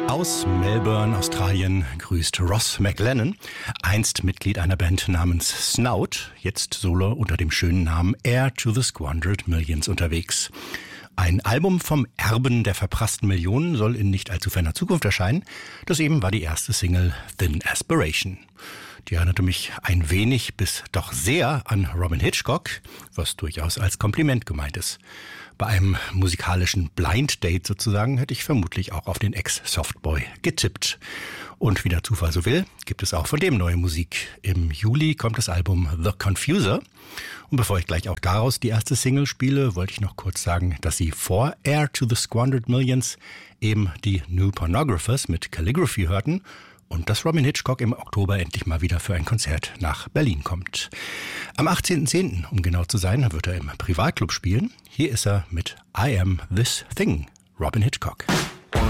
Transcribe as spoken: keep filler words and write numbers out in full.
Aus Melbourne, Australien, grüßt Ross McLennan, einst Mitglied einer Band namens Snout, jetzt solo unter dem schönen Namen Heir to the Squandered Millions unterwegs. Ein Album vom Erben der verprassten Millionen soll in nicht allzu ferner Zukunft erscheinen. Das eben war die erste Single Thin Aspiration. Die erinnerte mich ein wenig bis doch sehr an Robyn Hitchcock, was durchaus als Kompliment gemeint ist. Bei einem musikalischen Blind Date sozusagen hätte ich vermutlich auch auf den Ex-Softboy getippt. Und wie der Zufall so will, gibt es auch von dem neue Musik. Im Juli kommt das Album The Confuser. Und bevor ich gleich auch daraus die erste Single spiele, wollte ich noch kurz sagen, dass Sie vor Heir to the Squandered Millions eben die New Pornographers mit Calligraphy hörten und dass Robyn Hitchcock im Oktober endlich mal wieder für ein Konzert nach Berlin kommt. Am achtzehnten zehnten, um genau zu sein, wird er im Privatclub spielen. Hier ist er mit I Am This Thing, Robyn Hitchcock.